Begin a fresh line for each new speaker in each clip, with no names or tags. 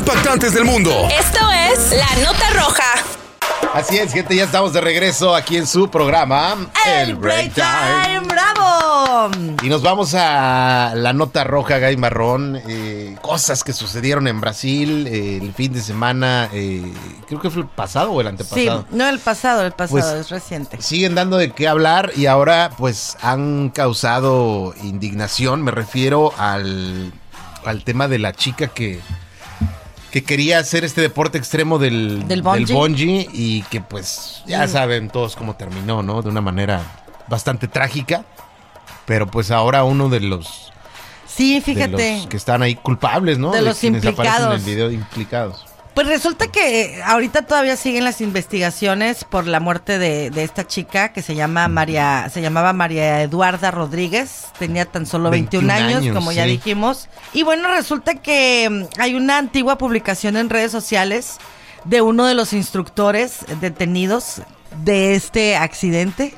impactantes del mundo.
Esto es La Nota Roja.
Así es, gente, ya estamos de regreso aquí en su programa
El Break Time. ¡Bravo!
Y nos vamos a la nota roja, Gay Marrón. Cosas que sucedieron en Brasil el fin de semana. Creo que fue el pasado o el antepasado.
Sí, no el pasado,
Pues,
es reciente.
Siguen dando de qué hablar y ahora pues han causado indignación. Me refiero al tema de la chica que quería hacer este deporte extremo del bungee y que pues ya saben todos cómo terminó, ¿no? De una manera bastante trágica, pero pues ahora uno de los...
Sí, fíjate.
De los que están ahí culpables, ¿no?
De los
quienes aparecen
implicados.
en el video implicados.
Pues resulta que ahorita todavía siguen las investigaciones por la muerte de esta chica que se llamaba María Eduarda Rodríguez, tenía tan solo 21 años, como ya dijimos. Y bueno, resulta que hay una antigua publicación en redes sociales de uno de los instructores detenidos de este accidente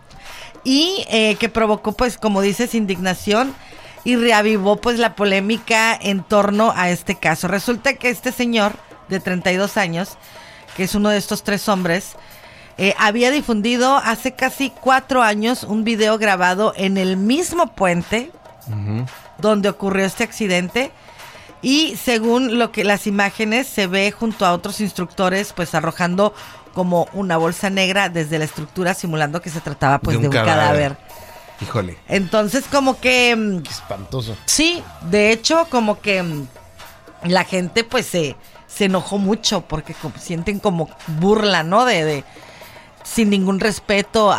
y que provocó, pues, como dices, indignación y reavivó pues la polémica en torno a este caso. Resulta que este señor de 32 años, que es uno de estos tres hombres, había difundido hace casi 4 años un video grabado en el mismo puente donde ocurrió este accidente, y según lo que las imágenes se ve junto a otros instructores pues arrojando como una bolsa negra desde la estructura, simulando que se trataba pues de un cadáver.
Híjole.
Entonces como que...
Qué espantoso.
Sí, de hecho como que la gente pues se enojó mucho porque sienten como burla, ¿no? De sin ningún respeto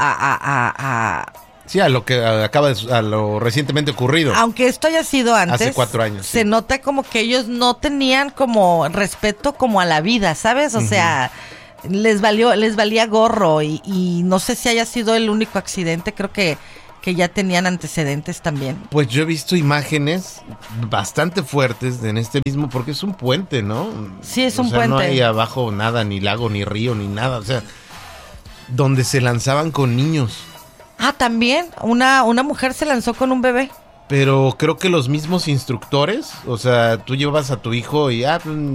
Sí, a lo que a lo recientemente ocurrido.
Aunque esto haya sido antes.
Hace 4 años.
Se nota como que ellos no tenían como respeto como a la vida, ¿sabes? O sea, les valía gorro y no sé si haya sido el único accidente, creo que ya tenían antecedentes también.
Pues yo he visto imágenes bastante fuertes en este mismo, porque es un puente, ¿no?
Sí, es un puente.
No hay abajo nada, ni lago, ni río, ni nada, o sea, donde se lanzaban con niños.
Ah, también, una mujer se lanzó con un bebé.
Pero creo que los mismos instructores, o sea, tú llevas a tu hijo y